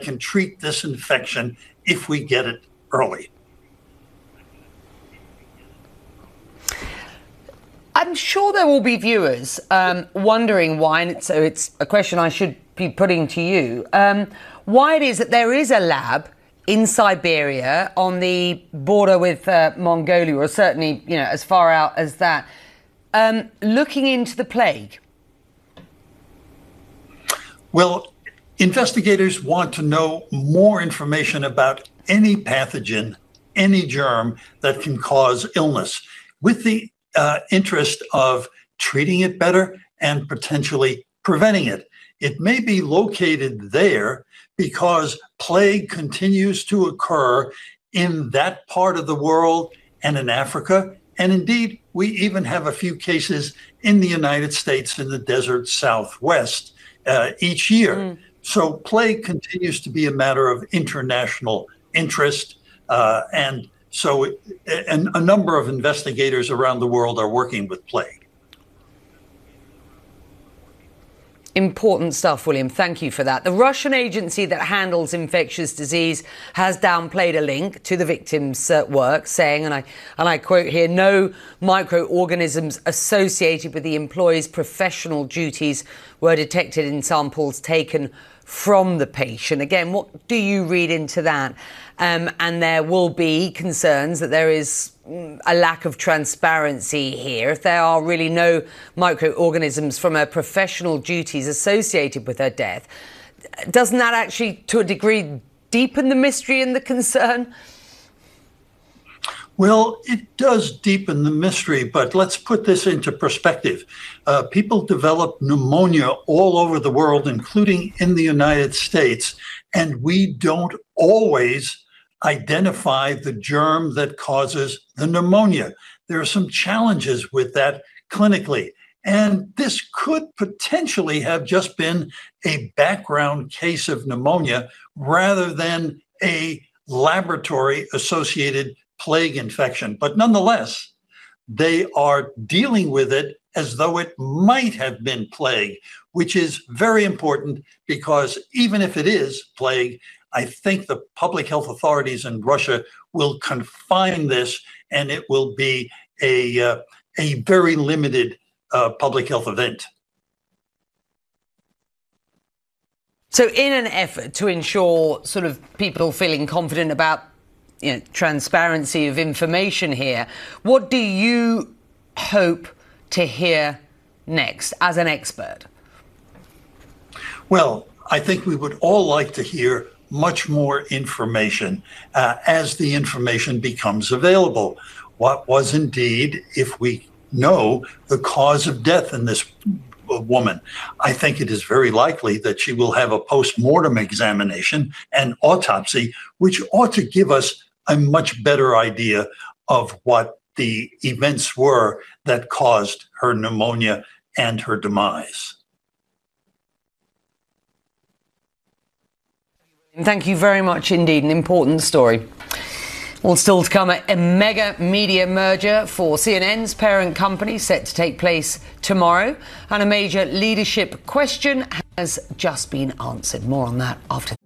can treat this infection if we get it early. I'm sure there will be viewers wondering why, and so it's a question I should be putting to you, why it is that there is a lab in Siberia on the border with Mongolia, or certainly, you know, as far out as that, looking into the plague. Well, investigators want to know more information about any pathogen, any germ that can cause illness, with the interest of treating it better and potentially preventing it. It may be located there because plague continues to occur in that part of the world and in Africa. And indeed, we even have a few cases in the United States in the desert Southwest each year. So plague continues to be a matter of international interest. And so a number of investigators around the world are working with plague. Important stuff, William. Thank you for that. The Russian agency that handles infectious disease has downplayed a link to the victims' work, saying, and I quote here, no microorganisms associated with the employee's professional duties were detected in samples taken from the patient. Again, what do you read into that? And there will be concerns that there is a lack of transparency here. If there are really no microorganisms from her professional duties associated with her death, doesn't that actually, to a degree, deepen the mystery and the concern? Well, it does deepen the mystery, but let's put this into perspective. People develop pneumonia all over the world, including in the United States, and we don't always identify the germ that causes the pneumonia. There are some challenges with that clinically. And this could potentially have just been a background case of pneumonia rather than a laboratory-associated plague infection. But nonetheless, they are dealing with it as though it might have been plague, which is very important because even if it is plague, I think the public health authorities in Russia will confine this, and it will be a very limited public health event. So in an effort to ensure sort of people feeling confident about, you know, transparency of information here, what do you hope to hear next as an expert? Well, I think we would all like to hear much more information as the information becomes available. What was indeed, if we know, the cause of death in this woman? I think it is very likely that she will have a post-mortem examination and autopsy, which ought to give us a much better idea of what the events were that caused her pneumonia and her demise. Thank you very much indeed. An important story. All still to come, a mega media merger for CNN's parent company set to take place tomorrow. And a major leadership question has just been answered. More on that after